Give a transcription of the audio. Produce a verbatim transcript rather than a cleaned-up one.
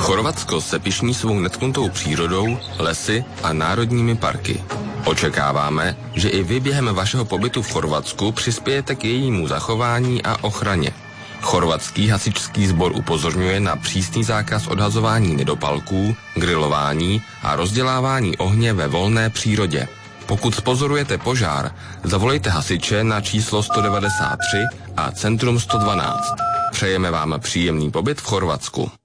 Chorvatsko se pyšní svou netknutou přírodou, lesy a národními parky. Očekáváme, že i vy během vašeho pobytu v Chorvatsku přispějete k jejímu zachování a ochraně. Chorvatský hasičský sbor upozorňuje na přísný zákaz odhazování nedopalků, grilování a rozdělávání ohně ve volné přírodě. Pokud zpozorujete požár, zavolejte hasiče na číslo sto devadesát tři a Centrum sto dvanáct. Přejeme vám příjemný pobyt v Chorvatsku.